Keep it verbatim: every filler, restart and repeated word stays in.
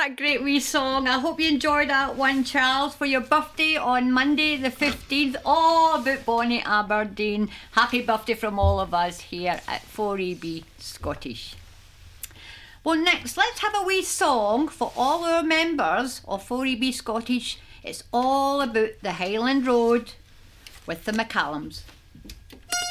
what a great wee song. I hope you enjoyed that one, Charles, for your birthday on Monday the fifteenth. All about Bonnie Aberdeen. Happy birthday from all of us here at four E B Scottish. Well, next, let's have a wee song for all our members of four E B Scottish. It's all about the Highland Road with the McCallums.